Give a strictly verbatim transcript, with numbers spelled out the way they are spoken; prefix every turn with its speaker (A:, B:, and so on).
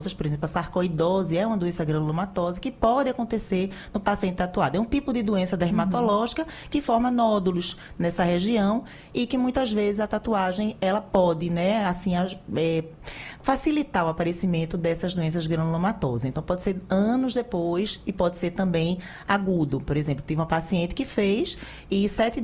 A: Por exemplo, a sarcoidose é uma doença granulomatosa que pode acontecer no paciente tatuado. É um tipo de doença dermatológica uhum. que forma nódulos nessa região e que muitas vezes a tatuagem ela pode, né, assim, é, facilitar o aparecimento dessas doenças granulomatosas. Então, pode ser anos depois e pode ser também agudo. Por exemplo, tive uma paciente que fez e sete